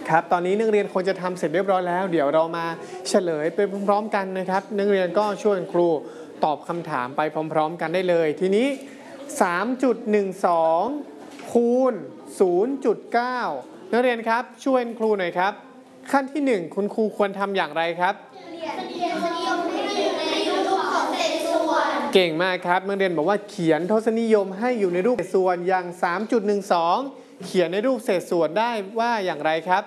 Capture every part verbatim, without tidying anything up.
ครับตอนนี้นักเรียนควรจะทำเสร็จเรียบร้อยแล้วเดี๋ยวเรามาเฉลยไปพร้อมๆกันนะครับนักเรียนก็ช่วยครูตอบคำถามไปพร้อมๆกันได้เลยทีนี้ สามจุดหนึ่งสอง คูณ ศูนย์จุดเก้า นักเรียนครับช่วยครูหน่อยครับขั้นที่หนึ่งคุณครูควรทำอย่างไรครับเก่งมากครับนักเรียนบอกว่าเขียนทศนิยมให้อยู่ในรูปเศษส่วนอย่าง สามจุดหนึ่งสอง เขียนในรูปเศษส่วนได้ว่าอย่างไรครับ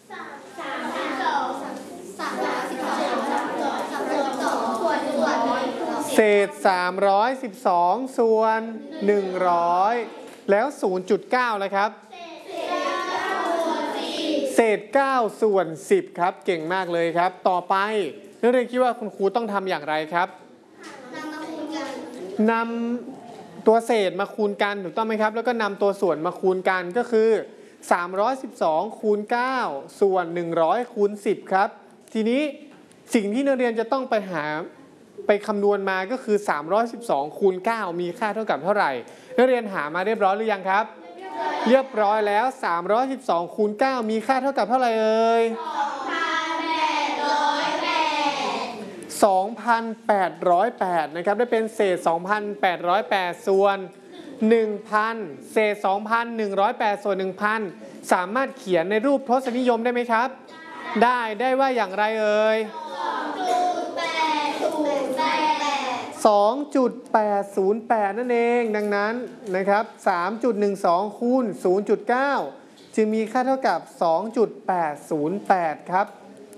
เศษสามร้อยสิบสองส่วนหนึ่งร้อยแล้ว ศูนย์จุดเก้า แล้วครับเศษเก้าส่วนสิบครับเก่งมากเลยครับต่อไปนักเรียนคิดว่าคุณครูต้องทำอย่างไรครับนำตัวเศษมาคูณกันถูกต้องไหมครับแล้วก็นำตัวส่วนมาคูณกันก็คือสามร้อยสิบสองคูณเก้าส่วนหนึ่งร้อยคูณสิบครับทีนี้สิ่งที่นักเรียนจะต้องไปหาไปคำนวณมาก็คือสามร้อยสิบสองคูณเก้ามีค่าเท่ากับเท่าไหร่นักเรียนหามาเรียบร้อยหรือยังครับเรียบร้อยแล้วสามร้อยสิบสองคูณเก้ามีค่าเท่ากับเท่าไหร่เอ่ยสองพันแปดร้อยแปดนะครับได้เป็นเศษ สองพันแปดร้อยแปด ส่วน หนึ่งพัน เศษ สองพันหนึ่งร้อยแปด ส่วน หนึ่งพัน สามารถเขียนในรูปทศนิยมได้ไหมครับได้ได้ว่าอย่างไรเอ่ย สองจุดแปดศูนย์แปด นั่นเองดังนั้นนะครับ สามจุดหนึ่งสอง คูณ ศูนย์จุดเก้า จึงมีค่าเท่ากับ สองจุดแปดศูนย์แปด ครับ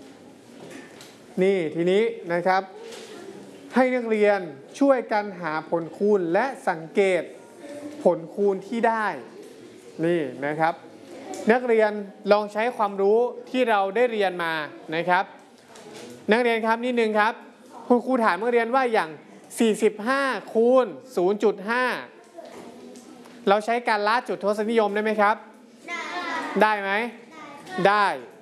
นี่ทีนี้นะครับให้นักเรียนช่วยกันหาผลคูณและสังเกตผลคูณที่ได้นี่นะครับนักเรียนลองใช้ความรู้ที่เราได้เรียนมานะครับนักเรียนครับนิดนึงครับคุณครูถามนักเรียนว่าอย่างสี่สิบห้าคูณ ศูนย์จุดห้า เราใช้การละจุดทศนิยมได้ไหมครับได้ไหมได้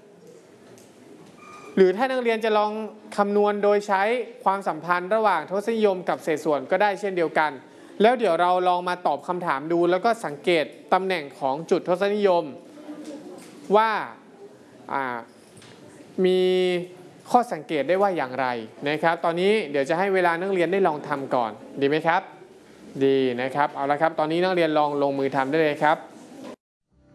หรือถ้านักเรียนจะลองคำนวณโดยใช้ความสัมพันธ์ระหว่างทศนิยมกับเศษส่วนก็ได้เช่นเดียวกันแล้วเดี๋ยวเราลองมาตอบคำถามดูแล้วก็สังเกตตำแหน่งของจุดทศนิยมว่ามีข้อสังเกตได้ว่าอย่างไรนะครับตอนนี้เดี๋ยวจะให้เวลานักเรียนได้ลองทำก่อนดีไหมครับดีนะครับเอาละครับตอนนี้นักเรียนลองลงมือทำได้เลยครับ